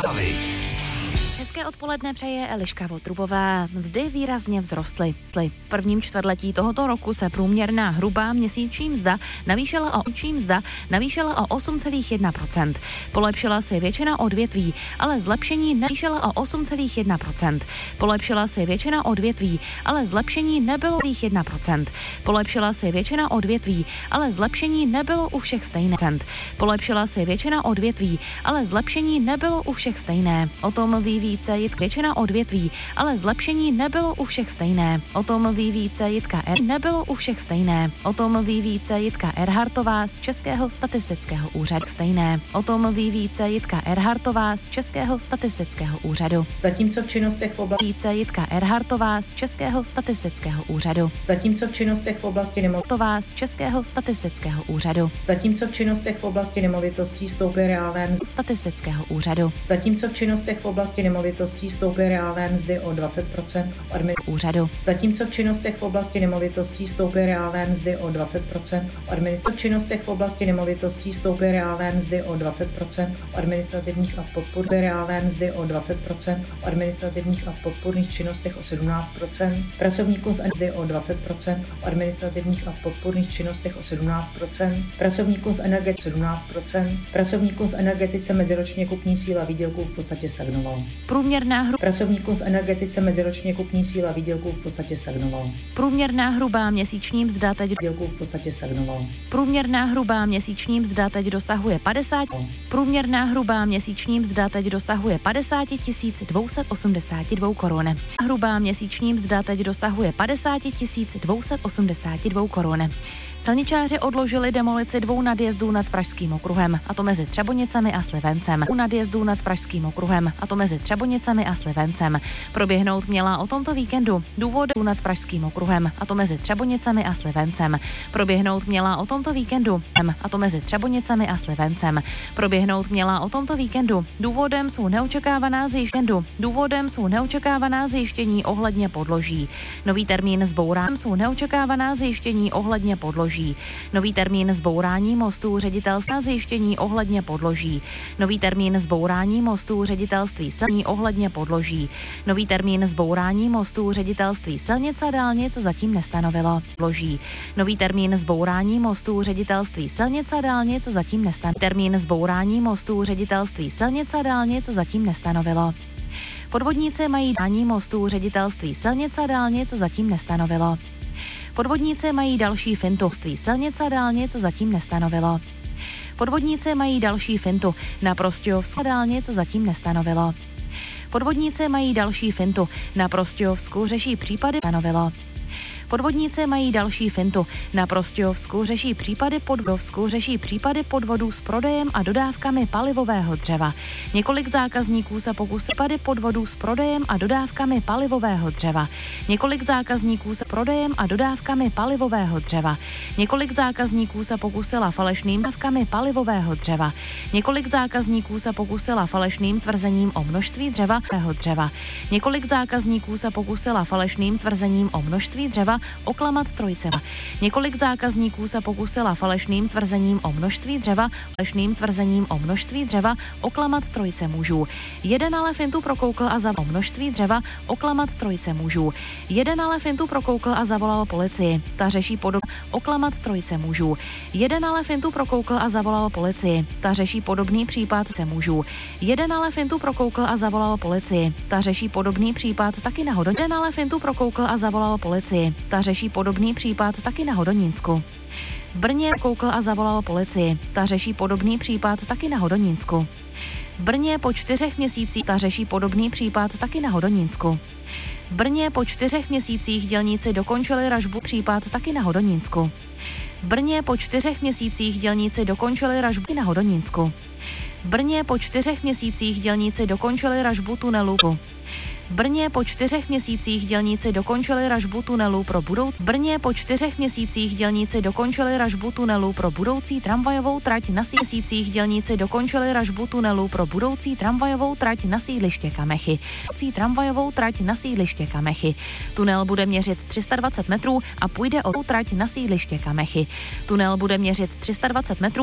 Hezké odpoledne přeje Eliška Votrubová. Mzdy výrazně vzrostly. V prvním čtvrtletí tohoto roku se průměrná hrubá měsíční mzda navýšila o 8,1%. Polepšila si většina odvětví, ale zlepšení navýšila o 8,1%. Polepšila si většina odvětví, ale zlepšení nebylo 1%. Polepšila si většina odvětví, ale zlepšení nebylo u všech stejné. Polepšila si většina odvětví, ale zlepšení nebylo u všech stejné. O tom ví více většina odvětví, ale zlepšení nebylo u všech stejné. O tom ví více nebylo u všech stejné. O tom ví více Jitka Erhartová z Českého statistického úřadu. O tom ví více Jitka Erhartová z Českého statistického úřadu. Zatímco v činnostech v oblasti Více Jitka Erhartová z Českého statistického úřadu. Zatímco v činnostech v oblasti Z Českého statistického úřadu. Zatímco v činnostech v oblasti nemovitostí stouply reálné mzdy. Statistického úřadu. Zatímco v činnostech v oblasti nemovitostí stouply reálné mzdy o 20% a v Úřadu. Zatímco v činnostech v oblasti nemovitostí stouply reálné mzdy o 20% a v činnostech v oblasti nemovitostí stouply reálné mzdy o 20% a v administrativních a podpůrných reálné mzdy o 20% a v administrativních a podpůrných činnostech o 17%, pracovníkům v mzdy o 20% a v administrativních a podpůrných činnostech o 17%, pracovníkům v energetice 17%, pracovníkům v energetice meziročně kupní síla výdělků v podstatě stagnovala. Pracovníkům v energetice meziročně kupní síla výdělků v podstatě stagnovala. Průměrná hrubá měsíční mzda teď Výdělků v podstatě stagnovala. Průměrná hrubá měsíční mzda teď dosahuje 50 282 korun. Hrubá měsíční mzda teď dosahuje 50 282 korun. Silničáři odložili demolici 2 nadjezdů nad Pražským okruhem, a to mezi Třebonicemi a Slivencem. Proběhnout měla o tomto víkendu nad Pražským okruhem, a to mezi Třebonicemi a Slivencem. Proběhnout měla o tomto víkendu, a to mezi Třebonicemi a Slivencem. Proběhnout měla o tomto víkendu. Důvodem jsou neočekávaná zjištění ohledně podloží. Nový termín zbourání mostů ředitelství zjištění ohledně podloží. Nový termín zbourání mostů ředitelství silnic a dálnic zatím nestanovilo. Termín zbourání mostů ředitelství silnic a dálnic zatím nestanovilo. Podvodníci mají mostů ředitelství silnic a dálnic zatím nestanovilo. Podvodníci mají další fintu. Silnic a dálnic zatím nestanovilo. Podvodníci mají další fintu. Na Prostějovsku dálnic zatím nestanovilo. Podvodníci mají další fintu. Na Prostějovsku řeší případy stanovilo. Podvodníci mají další fintu. Na Prostějovsku řeší případy podvodů s prodejem a dodávkami palivového dřeva. Několik zákazníků se pokusilo podvodů s prodejem a dodávkami palivového dřeva. Několik zákazníků se pokusila falešným dávkami palivového dřeva. Několik zákazníků se pokusila falešným tvrzením o množství dřeva. Několik zákazníků se pokusila falešným tvrzením o množství dřeva oklamat trojce. Několik zákazníků se pokusila falešným tvrzením o množství dřeva oklamat trojce mužů. Jeden ale fintu prokoukl a zavolal množství dřeva oklamat trojce mužů. Jeden ale fintu prokoukl a zavolal policii. Ta řeší oklamat trojce mužů. Jeden ale fintu prokoukl a zavolal policii. Ta řeší podobný případ mužů. Jeden ale fintu prokoukl a zavolal policii. Ta řeší podobný případ taky na Hodonínsku. Jeden ale fintu prokoukl a zavolal policii. Ta řeší podobný případ taky na Hodonínsku. V Brně koukl a zavolal policii. Ta řeší podobný případ taky na Hodonínsku. V Brně po 4 měsících ta řeší podobný případ taky na Hodonínsku. V Brně po 4 měsících dělníci dokončili ražbu případ taky na Hodonínsku. V Brně po 4 měsících dělníci dokončili ražbu na Hodonínsku. V Brně po 4 měsících dělníci dokončili ražbu tunelu. V Brně po 4 měsících dělníci dokončili ražbu tunelu pro budoucí. V Brně po 4 měsících dělníci dokončili ražbu tunelu pro budoucí tramvajovou trať na měsících dělníci dokončili ražbu tunelu pro budoucí tramvajovou trať na sídliště Kamechy. Tunel bude měřit 320 metrů a půjde o trať na sídliště Kamechy. Tunel bude měřit 320 metrů